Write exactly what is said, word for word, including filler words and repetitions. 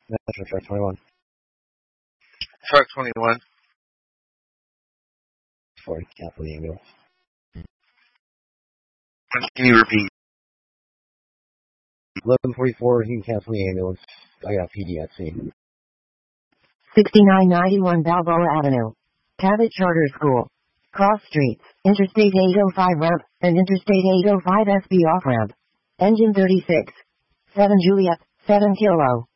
Metro Truck twenty-one. Truck twenty-one. Sorry, cancel the ambulance. Can you repeat? eleven forty-four, you can cancel the ambulance. I got P D at scene. sixty-nine ninety-one Balboa Avenue. Cabot Charter School. Cross streets, Interstate eight oh five ramp, and Interstate eight oh five S B off ramp. Engine thirty-six. seven Juliet, seven Kilo.